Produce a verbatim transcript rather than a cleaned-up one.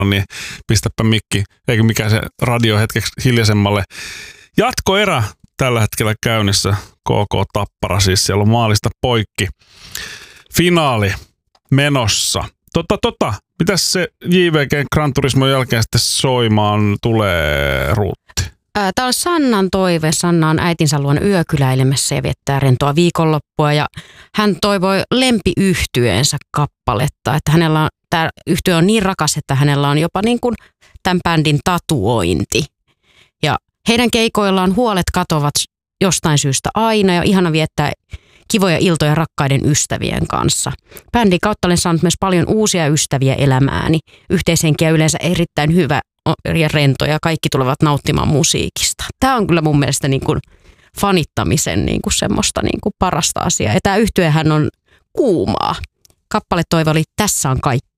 niin pistäpä mikki, eikä mikään se radio hetkeksi hiljaisemmalle. Jatkoerä tällä hetkellä käynnissä. K K Tappara siis, siellä on maalista poikki. Finaali menossa. Tota, tota, mitäs se J V G Gran Turismon jälkeen sitten soimaan tulee, Ruutti? Tämä on Sannan toive. Sanna on äitinsä luona yökyläilemässä ja viettää rentoa viikonloppua. Ja hän toivoi lempiyhtyeensä kappaletta. Että hänellä on, tämä yhtye on niin rakas, että hänellä on jopa niin kuin tämän bändin tatuointi. Ja heidän keikoillaan huolet katoavat jostain syystä aina ja ihana viettää kivoja iltoja rakkaiden ystävien kanssa. Bändin kautta olen saanut myös paljon uusia ystäviä elämääni. Yhteishenkiä yleensä erittäin hyvä ja rento ja kaikki tulevat nauttimaan musiikista. Tämä on kyllä mun mielestä niin kuin fanittamisen niin kuin semmoista niin kuin parasta asiaa. Ja tämä yhtyehän on kuumaa. Kappale toive oli Tässä on kaikki.